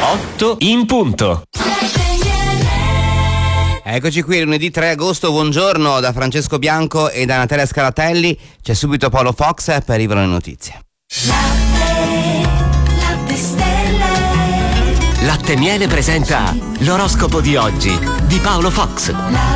8 in punto. Eccoci qui, lunedì 3 agosto, buongiorno da Francesco Bianco e da Natalia Scaratelli. C'è subito Paolo Fox e poi arrivano le notizie. Latte Miele presenta l'oroscopo di oggi di Paolo Fox.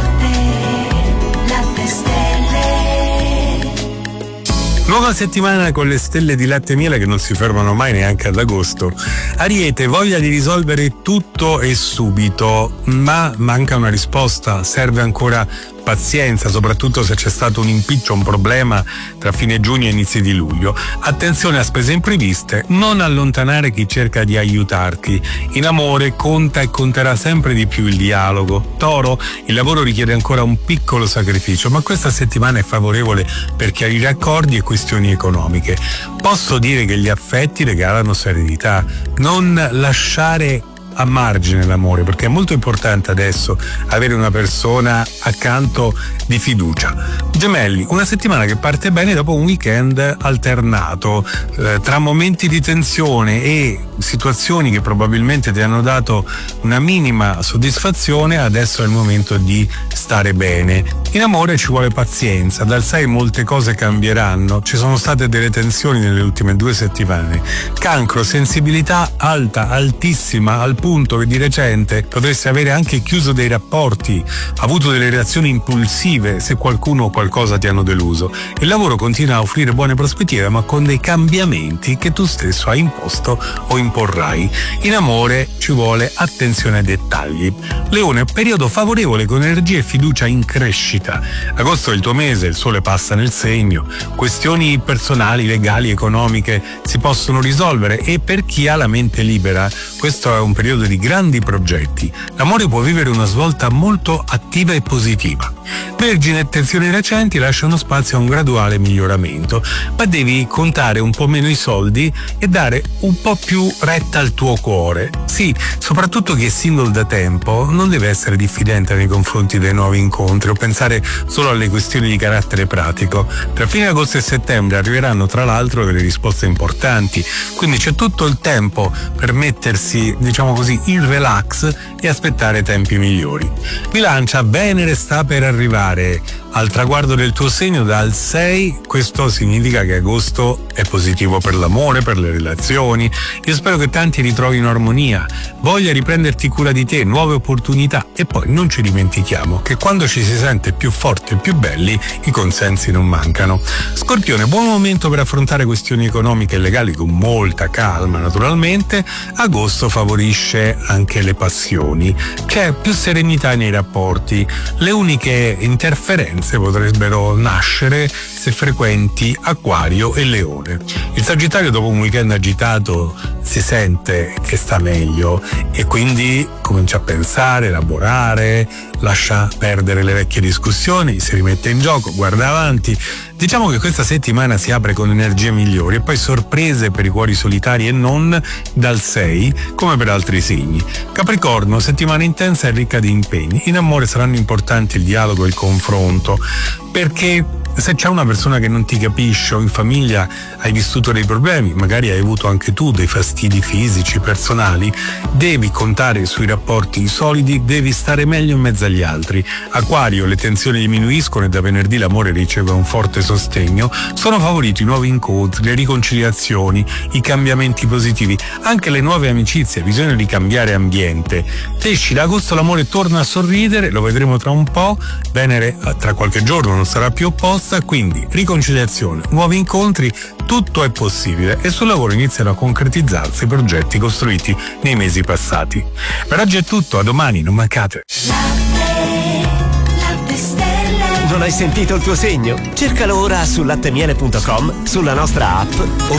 Nuova settimana con le stelle di Latte Miele che non si fermano mai neanche ad agosto. Ariete, voglia di risolvere tutto e subito, ma manca una risposta, serve ancora pazienza, soprattutto se c'è stato un impiccio, un problema tra fine giugno e inizi di luglio. Attenzione a spese impreviste, non allontanare chi cerca di aiutarti. In amore conta e conterà sempre di più il dialogo. Toro, il lavoro richiede ancora un piccolo sacrificio, ma questa settimana è favorevole per chiarire accordi e questioni economiche. Posso dire che gli affetti regalano serenità, non lasciare a margine l'amore, perché è molto importante adesso avere una persona accanto di fiducia. Gemelli, una settimana che parte bene dopo un weekend alternato tra momenti di tensione e situazioni che probabilmente ti hanno dato una minima soddisfazione. Adesso è il momento di stare bene. In amore ci vuole pazienza, dal 6 molte cose cambieranno, ci sono state delle tensioni nelle ultime 2 settimane. Cancro, sensibilità alta, altissima, al punto che di recente potresti avere anche chiuso dei rapporti, avuto delle reazioni impulsive se qualcuno o qualcosa ti hanno deluso. Il lavoro continua a offrire buone prospettive, ma con dei cambiamenti che tu stesso hai imposto o imporrai. In amore ci vuole attenzione ai dettagli. Leone, periodo favorevole con energia e fiducia in crescita. Agosto è il tuo mese, il sole passa nel segno, questioni personali, legali, economiche si possono risolvere e per chi ha la mente libera questo è un periodo di grandi progetti. L'amore può vivere una svolta molto attiva e positiva. Vergine, tensioni recenti lasciano spazio a un graduale miglioramento, ma devi contare un po' meno i soldi e dare un po' più retta al tuo cuore. Sì, soprattutto chi è single da tempo non deve essere diffidente nei confronti dei nuovi incontri o pensare solo alle questioni di carattere pratico. Tra fine agosto e settembre arriveranno tra l'altro delle risposte importanti, quindi c'è tutto il tempo per mettersi, diciamo così, in relax e aspettare tempi migliori. Bilancia, Venere sta per arrivare al traguardo del tuo segno dal 6, questo significa che agosto è positivo per l'amore, per le relazioni. Io spero che tanti ritrovino armonia, voglia riprenderti cura di te, nuove opportunità e poi non ci dimentichiamo che quando ci si sente più forti e più belli i consensi non mancano. Scorpione, buon momento per affrontare questioni economiche e legali con molta calma naturalmente. Agosto favorisce anche le passioni, c'è più serenità nei rapporti, le uniche interferenze potrebbero nascere se frequenti Acquario e Leone. Il Sagittario dopo un weekend agitato si sente che sta meglio e quindi comincia a pensare, elaborare, lascia perdere le vecchie discussioni, si rimette in gioco, guarda avanti. Diciamo che questa settimana si apre con energie migliori e poi sorprese per i cuori solitari e non dal 6 come per altri segni. Capricorno, settimana intensa e ricca di impegni. In amore saranno importanti il dialogo e il confronto, perché se c'è una persona che non ti capisce o in famiglia hai vissuto dei problemi, magari hai avuto anche tu dei fastidi fisici, personali, devi contare sui rapporti solidi, devi stare meglio in mezzo agli altri. Acquario, le tensioni diminuiscono e da venerdì l'amore riceve un forte sostegno, sono favoriti i nuovi incontri, le riconciliazioni, i cambiamenti positivi, anche le nuove amicizie, bisogna di cambiare ambiente. Pesci, da agosto l'amore torna a sorridere, lo vedremo tra un po', Venere tra qualche giorno non sarà più opposta, quindi riconciliazione, nuovi incontri, tutto è possibile e sul lavoro iniziano a concretizzarsi progetti costruiti nei mesi passati. Per oggi è tutto, a domani, non mancate. Non hai sentito il tuo segno? Cercalo ora su lattemiele.com, sulla nostra app